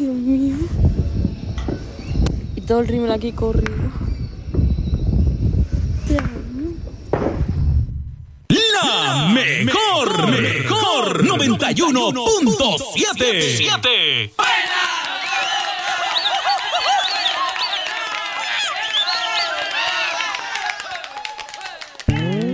Dios mío. Y todo el rímel aquí corrido. La mejor 91.7.